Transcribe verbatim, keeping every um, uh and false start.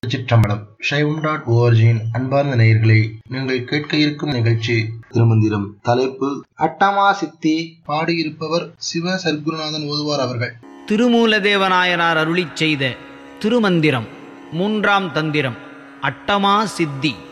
திருச்சிற்றம்பலம். சைவம் டாட் ஓஆர்ஜியின் அன்பார்ந்த நேயர்களே, நீங்கள் கேட்க இருக்கும் நிகழ்ச்சி திருமந்திரம். தலைப்பு அட்டமா சித்தி. பாடியிருப்பவர் சிவ சர்க்குருநாதன் ஓதுவார் அவர்கள். திருமூலதேவநாயனார் அருளிச் செய்த திருமந்திரம் மூன்றாம் தந்திரம். அட்டமா சித்தி.